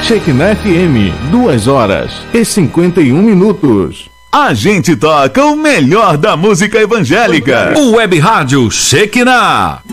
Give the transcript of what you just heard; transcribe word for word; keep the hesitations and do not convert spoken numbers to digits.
Shekinah F M, duas horas e cinquenta e um minutos. A gente toca o melhor da música evangélica. O Web Rádio Shekinah.